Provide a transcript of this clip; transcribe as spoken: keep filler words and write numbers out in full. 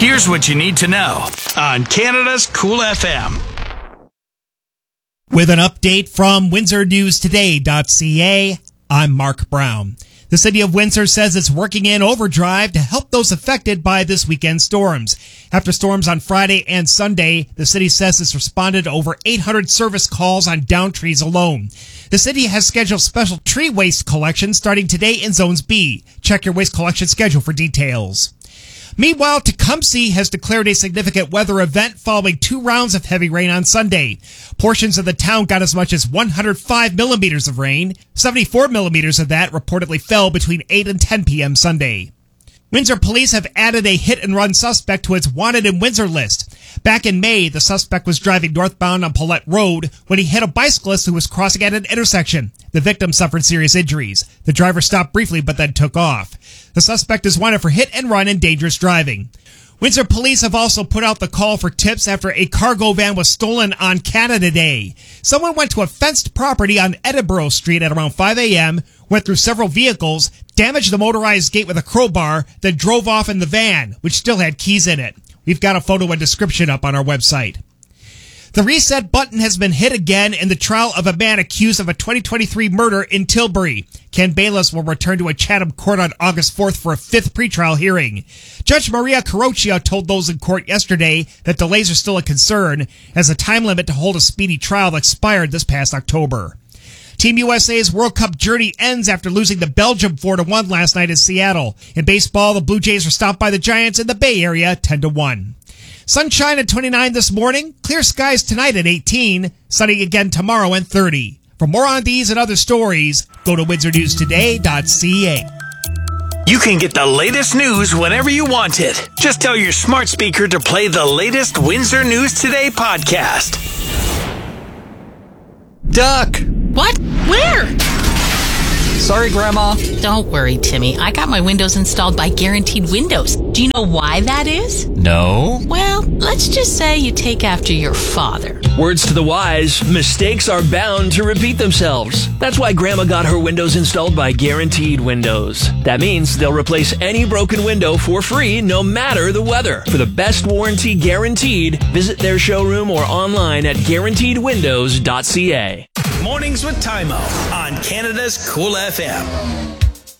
Here's what you need to know on Canada's Cool F M. With an update from Windsor News Today dot C A, I'm Mark Brown. The city of Windsor says it's working in overdrive to help those affected by this weekend's storms. After storms on Friday and Sunday, the city says it's responded to over eight hundred service calls on downed trees alone. The city has scheduled special tree waste collection starting today in Zones B. Check your waste collection schedule for details. Meanwhile, Tecumseh has declared a significant weather event following two rounds of heavy rain on Sunday. Portions of the town got as much as one hundred five millimeters of rain. seventy-four millimeters of that reportedly fell between eight and ten p.m. Sunday. Windsor police have added a hit-and-run suspect to its wanted in Windsor list. Back in May, the suspect was driving northbound on Paulette Road when he hit a bicyclist who was crossing at an intersection. The victim suffered serious injuries. The driver stopped briefly but then took off. The suspect is wanted for hit-and-run and dangerous driving. Windsor police have also put out the call for tips after a cargo van was stolen on Canada Day. Someone went to a fenced property on Edinburgh Street at around five a.m., went through several vehicles, damaged the motorized gate with a crowbar, then drove off in the van, which still had keys in it. We've got a photo and description up on our website. The reset button has been hit again in the trial of a man accused of a twenty twenty-three murder in Tilbury. Ken Bayless will return to a Chatham court on August fourth for a fifth pretrial hearing. Judge Maria Caroccia told those in court yesterday that delays are still a concern, as the time limit to hold a speedy trial expired this past October. Team U S A's World Cup journey ends after losing to Belgium four to one last night in Seattle. In baseball, the Blue Jays were stopped by the Giants in the Bay Area ten to one. Sunshine at twenty-nine this morning, clear skies tonight at eighteen, sunny again tomorrow at thirty. For more on these and other stories, go to Windsor News Today dot C A. You can get the latest news whenever you want it. Just tell your smart speaker to play the latest Windsor News Today podcast. Duck! What? Where? Sorry, Grandma. Don't worry, Timmy. I got my windows installed by Guaranteed Windows. Do you know why that is? No. Well, let's just say you take after your father. Words to the wise, mistakes are bound to repeat themselves. That's why Grandma got her windows installed by Guaranteed Windows. That means they'll replace any broken window for free, no matter the weather. For the best warranty guaranteed, visit their showroom or online at Guaranteed Windows dot C A. Mornings with Tymo on Canada's Cool F M.